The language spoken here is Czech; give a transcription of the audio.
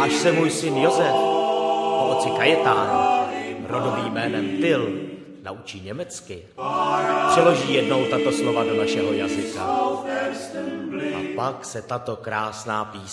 až se můj syn Josef po otci Kajetánu rodovým jménem Till naučí německy, přeloží jednou tato slova do našeho jazyka. A pak se tato krásná píseň